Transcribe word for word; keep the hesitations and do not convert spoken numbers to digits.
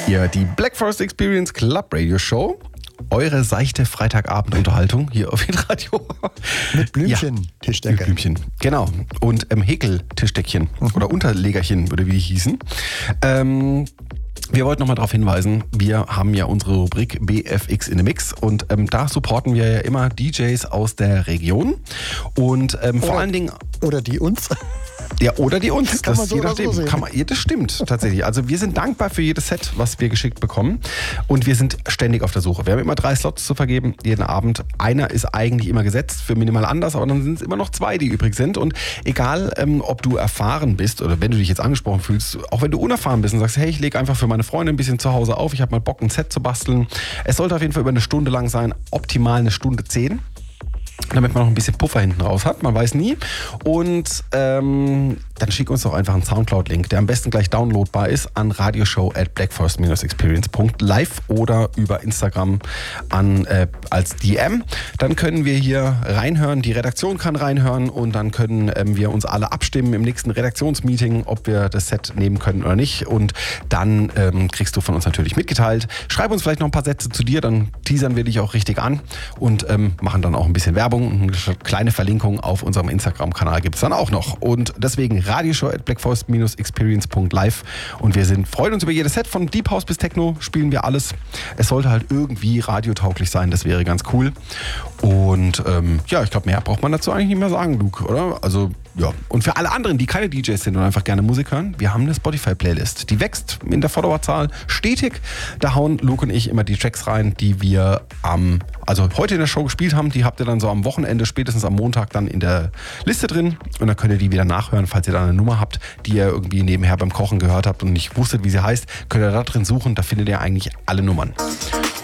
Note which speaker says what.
Speaker 1: Hier die Black Forest Experience Club Radio Show. Eure seichte Freitagabendunterhaltung hier auf Hitradio.
Speaker 2: Mit Blümchen,
Speaker 1: ja,
Speaker 2: Tischdecke.
Speaker 1: Mit Blümchen, genau. Und ähm, Häkel-Tischdeckchen mhm. oder Unterlegerchen, oder wie die hießen. Ähm, wir wollten nochmal darauf hinweisen, wir haben ja unsere Rubrik B F X in the Mix und ähm, da supporten wir ja immer D Js aus der Region und ähm, vor
Speaker 2: oder,
Speaker 1: allen Dingen...
Speaker 2: Oder die uns.
Speaker 1: Ja, oder die uns.
Speaker 2: Kann
Speaker 1: das,
Speaker 2: man so
Speaker 1: je
Speaker 2: oder
Speaker 1: nachdem,
Speaker 2: so sehen.
Speaker 1: kann man, ja, das stimmt tatsächlich. Also wir sind dankbar für jedes Set, was wir geschickt bekommen. Und wir sind ständig auf der Suche. Wir haben immer drei Slots zu vergeben, jeden Abend. Einer ist eigentlich immer gesetzt für minimal anders, aber dann sind es immer noch zwei, die übrig sind. Und egal, ähm, ob du erfahren bist oder wenn du dich jetzt angesprochen fühlst, auch wenn du unerfahren bist und sagst, hey, ich lege einfach für meine Freunde ein bisschen zu Hause auf, ich habe mal Bock, ein Set zu basteln. Es sollte auf jeden Fall über eine Stunde lang sein, optimal eine Stunde zehn. Damit man noch ein bisschen Puffer hinten raus hat, man weiß nie. Und ähm, dann schick uns doch einfach einen Soundcloud-Link, der am besten gleich downloadbar ist, an radioshow at blackforest experience punkt live oder über Instagram an äh, als D M. Dann können wir hier reinhören, die Redaktion kann reinhören und dann können ähm, wir uns alle abstimmen im nächsten Redaktionsmeeting, ob wir das Set nehmen können oder nicht. Und dann ähm, kriegst du von uns natürlich mitgeteilt. Schreib uns vielleicht noch ein paar Sätze zu dir, dann teasern wir dich auch richtig an und ähm, machen dann auch ein bisschen Werbung. Eine kleine Verlinkung auf unserem Instagram-Kanal gibt es dann auch noch. Und deswegen radioshow at blackforest experience punkt live. Und wir sind, freuen uns über jedes Set. Von Deep House bis Techno spielen wir alles. Es sollte halt irgendwie radiotauglich sein. Das wäre ganz cool. Und ähm, ja, ich glaube, mehr braucht man dazu eigentlich nicht mehr sagen, Luke, oder? Also ja. Und für alle anderen, die keine D Js sind und einfach gerne Musik hören, wir haben eine Spotify-Playlist. Die wächst in der Followerzahl stetig. Da hauen Luke und ich immer die Tracks rein, die wir am, also heute in der Show gespielt haben. Die habt ihr dann so am Wochenende, spätestens am Montag dann in der Liste drin. Und dann könnt ihr die wieder nachhören, falls ihr da eine Nummer habt, die ihr irgendwie nebenher beim Kochen gehört habt und nicht wusstet, wie sie heißt. Könnt ihr da drin suchen, da findet ihr eigentlich alle Nummern.